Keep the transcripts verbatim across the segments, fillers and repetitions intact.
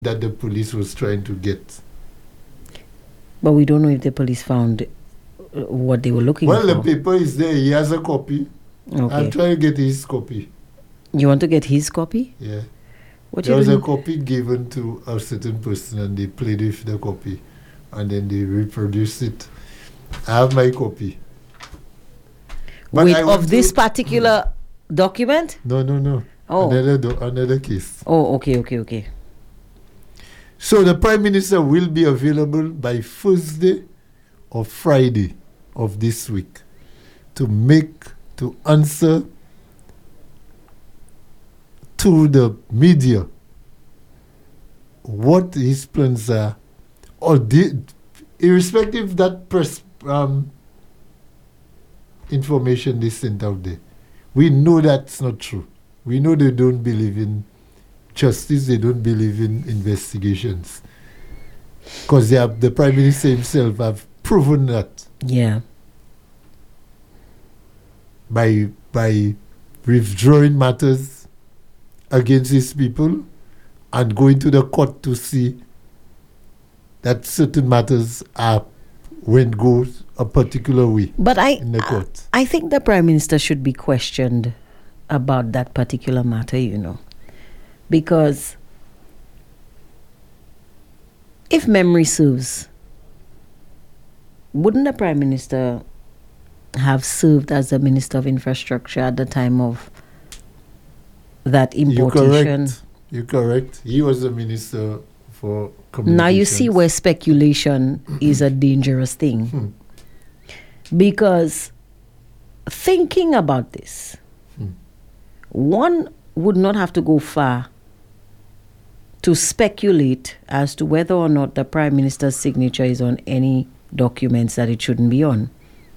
that the police was trying to get. But we don't know if the police found uh, what they were looking well, for. Well, the paper is there. He has a copy. Okay. I'll try to get his copy. You want to get his copy? Yeah. What there you was doing? a copy given to a certain person and they played with the copy and then they reproduced it. I have my copy. But Wait, of this particular mm. document? No, no, no. Oh. Another, do- another case. Oh, okay, okay, okay. So the Prime Minister will be available by Thursday or Friday of this week to make, to answer to the media what his plans are, or the, irrespective of that pers- um, information they sent out there. We know that's not true. We know they don't believe in justice, they don't believe in investigations. Because they have, the Prime Minister himself have proven that. Yeah. By, by withdrawing matters against his people and going to the court to see that certain matters are when goes a particular way. But I, in the court. I, I think the Prime Minister should be questioned about that particular matter, you know. Because if memory serves, wouldn't the Prime Minister have served as the Minister of Infrastructure at the time of that importation? You're correct. You're correct. He was the Minister for Communications. Now you see where speculation is a dangerous thing. Hmm. Because thinking about this, hmm. one would not have to go far to speculate as to whether or not the Prime Minister's signature is on any documents that it shouldn't be on.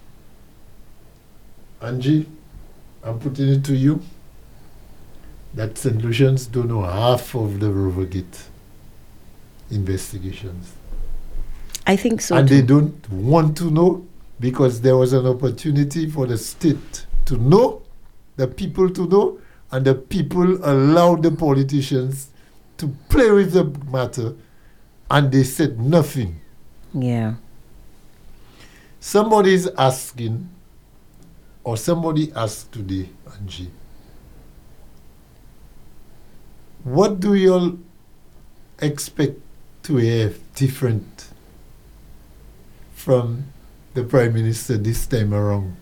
Angie, I'm putting it to you that Saint Lucians don't know half of the Rivergate investigations. I think so And too. they don't want to know because there was an opportunity for the state to know, the people to know, and the people allowed the politicians to play with the matter, and they said nothing. Yeah. Somebody is asking, or somebody asked today, Angie, what do you all expect to have different from the Prime Minister this time around?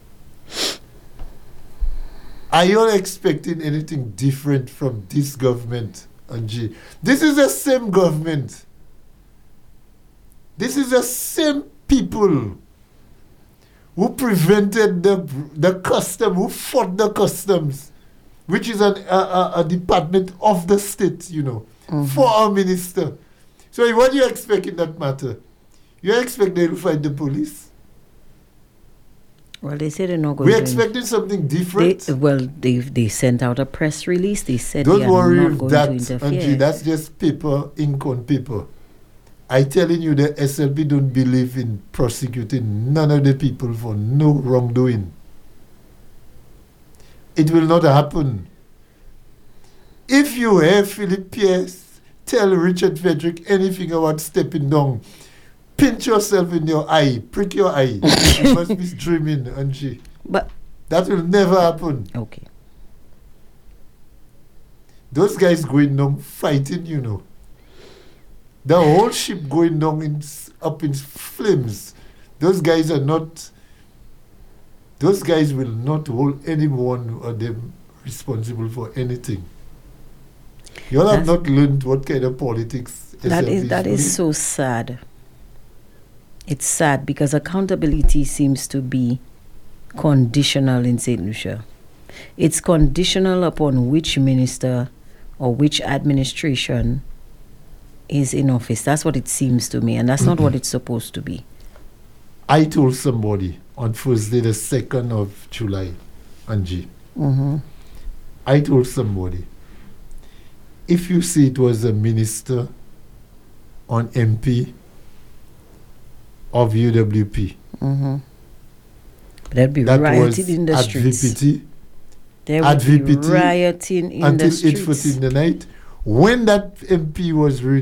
Are you all expecting anything different from this government, Angie? This is the same government. This is the same people who prevented the, the custom, who fought the customs, which is an, a, a, a department of the state, you know, mm-hmm. for our minister. So what do you expect in that matter? You expect they will fight the police? Well, they said they're not going We're to... expecting something different. They, well, they they sent out a press release. They said Don't they are worry not if going that, to interfere. Angie, that's just paper, ink on paper. I telling you, the S L P don't believe in prosecuting none of the people for no wrongdoing. It will not happen. If you hear Philip Pierce tell Richard Frederick anything about stepping down, pinch yourself in your eye, prick your eye. You must be dreaming, Angie. But that will never happen. Okay. Those guys going down fighting, you know. The whole ship going down in, up in flames. Those guys are not, those guys will not hold anyone or them responsible for anything. You all have not learned what kind of politics that is, that is so sad. It's sad because accountability seems to be conditional in Saint Lucia. It's conditional upon which minister or which administration is in office. That's what it seems to me, and that's not what it's supposed to be. I told somebody on Thursday, the second of July, Angie, mm-hmm. I told somebody, if you see it was a minister on M P of U W P, mm-hmm. There'd be that rioting was in the at streets. V P T, there at would V P be T rioting in until the streets. eight forty in the night. When that M P was re-